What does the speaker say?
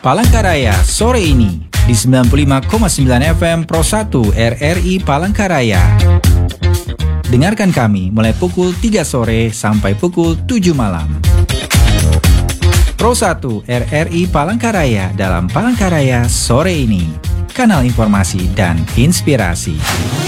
Palangkaraya sore ini di 95,9 FM Pro 1 RRI Palangkaraya. Dengarkan kami mulai pukul 3 sore sampai pukul 7 malam. Pro 1 RRI Palangkaraya dalam Palangkaraya sore ini. Kanal informasi dan inspirasi.